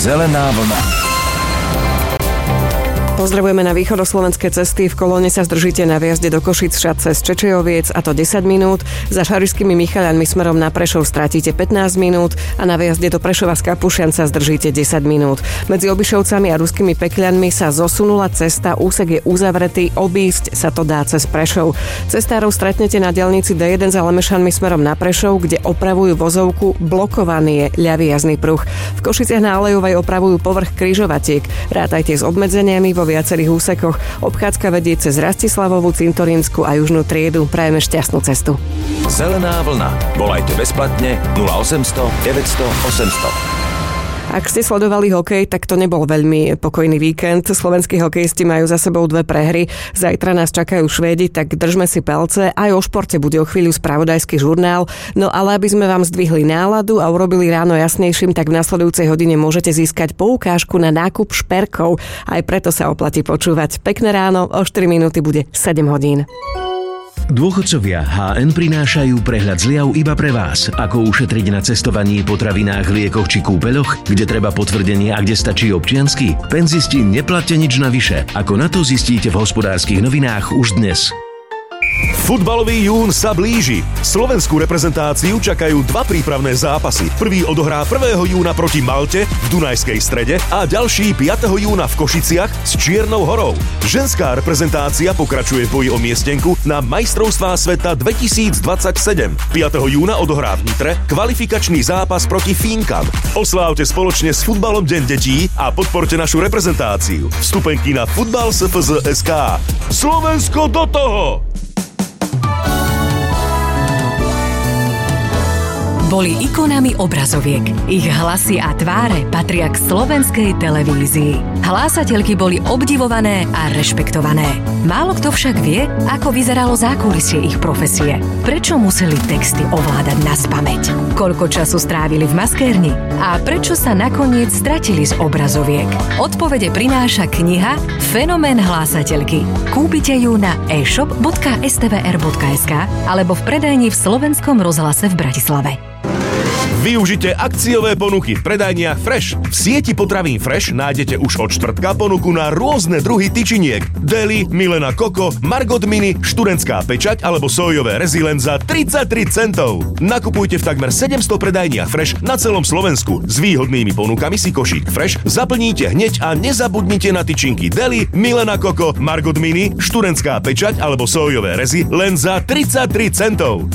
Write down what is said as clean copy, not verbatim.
Zelená vlna. Pozdravujeme na východoslovenské cesty. V kolóne sa zdržíte na výjazde do Košic cez Čečejoviec, a to 10 minút. Za Šarišskými Michaľanmi smerom na Prešov stratíte 15 minút a na výjazde do Prešova z Kapušian sa zdržíte 10 minút. Medzi Obišovcami a Ruskými Pekľanmi sa zosunula cesta, úsek je uzavretý, obísť sa to dá cez Prešov. Cestárov stretnete na diaľnici D1 za Lemešanmi smerom na Prešov, kde opravujú vozovku, blokovaný je ľavý jazdný pruh. V Košiciach na Alejovej opravujú povrch križovatiek. Rátajte s obmedzeniami vo viacerých úsekoch. Obchádzka vedie cez Rastislavovu, Cintorínsku a Južnú Triedu. Prajeme šťastnú cestu. Zelená vlna. Volajte bezplatne 0800 900 800. Ak ste sledovali hokej, tak to nebol veľmi pokojný víkend. Slovenskí hokejisti majú za sebou 2 prehry. Zajtra nás čakajú Švédi, tak držme si palce. Aj o športe bude o chvíľu spravodajský žurnál. No ale aby sme vám zdvihli náladu a urobili ráno jasnejším, tak v nasledujúcej hodine môžete získať poukážku na nákup šperkov. Aj preto sa oplatí počúvať. Pekné ráno, o 4 minúty bude 7 hodín. Dôchodcovia HN prinášajú prehľad zliav iba pre vás. Ako ušetriť na cestovaní, potravinách, liekoch či kúpeľoch, kde treba potvrdenie a kde stačí občiansky. Penzisti, neplatte nič navyše. Ako na to zistíte v Hospodárskych novinách už dnes. Futbalový jún sa blíži. Slovenskú reprezentáciu čakajú 2 prípravné zápasy. Prvý odohrá 1. júna proti Malte v Dunajskej Strede a ďalší 5. júna v Košiciach s Čiernou Horou. Ženská reprezentácia pokračuje v boji o miestenku na majstrovstvá sveta 2027. 5. júna odohrá v Nitre kvalifikačný zápas proti Fínkam. Oslávte spoločne s Futbalom Deň detí a podporte našu reprezentáciu. Vstupenky na futbal.sfz.sk. Slovensko do toho! Boli ikonami obrazoviek. Ich hlasy a tváre patria k slovenskej televízii. Hlásateľky boli obdivované a rešpektované. Málo kto však vie, ako vyzeralo zákulisie ich profesie. Prečo museli texty ovládať naspamäť? Koľko času strávili v maskérni? A prečo sa nakoniec stratili z obrazoviek? Odpovede prináša kniha Fenomén hlásateľky. Kúpite ju na e-shop.stvr.sk alebo v predajni v Slovenskom rozhlase v Bratislave. Využite akciové ponuky v predajniach Fresh. V sieti potravín Fresh nájdete už od štvrtka ponuku na rôzne druhy tyčiniek. Deli, Milena Koko, Margot Mini, študentská pečať alebo sojové rezy len za 33 centov. Nakupujte v takmer 700 predajniach Fresh na celom Slovensku. S výhodnými ponukami si košík Fresh zaplníte hneď a nezabudnite na tyčinky Deli, Milena Koko, Margot Mini, študentská pečať alebo sojové rezy len za 33 centov.